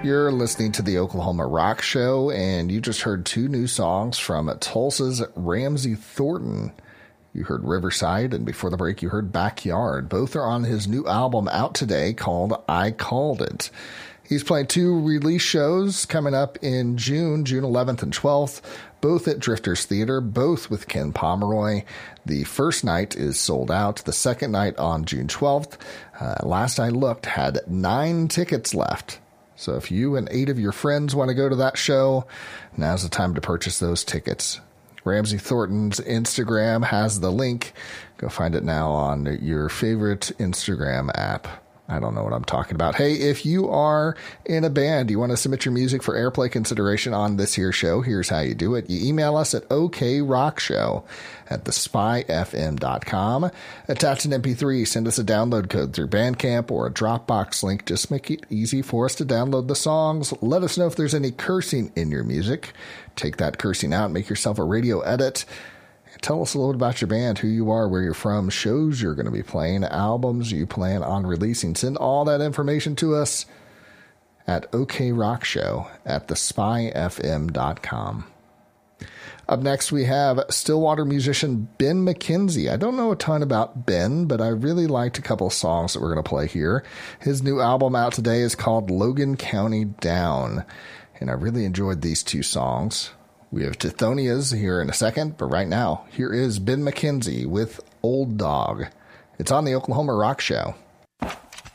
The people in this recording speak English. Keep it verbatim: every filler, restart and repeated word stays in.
You're listening to the Oklahoma Rock Show, and you just heard two new songs from Tulsa's Ramsey Thornton. You heard Riverside, and before the break, you heard Backyard. Both are on his new album out today called I Called It. He's playing two release shows coming up in June, June eleventh and twelfth, both at Drifters Theater, both with Ken Pomeroy. The first night is sold out. The second night on June twelfth, uh, last I looked, had nine tickets left. So if you and eight of your friends want to go to that show, now's the time to purchase those tickets. Ramsey Thornton's Instagram has the link. Go find it now on your favorite Instagram app. I don't know what I'm talking about. Hey, if you are in a band, you want to submit your music for airplay consideration on this here show, here's how you do it. You email us at okrockshow at the spy f m dot com. Attach an M P three, send us a download code through Bandcamp or a Dropbox link. Just make it easy for us to download the songs. Let us know if there's any cursing in your music. Take that cursing out, make yourself a radio edit. Tell us a little bit about your band, who you are, where you're from, shows you're going to be playing, albums you plan on releasing. Send all that information to us at okrockshow at the spy f m dot com. Up next, we have Stillwater musician Ben McKenzie. I don't know a ton about Ben, but I really liked a couple of songs that we're going to play here. His new album out today is called Logan County Down, and I really enjoyed these two songs. We have Tithonias here in a second, but right now, here is Ben McKenzie with Old Dog. It's on the Oklahoma Rock Show.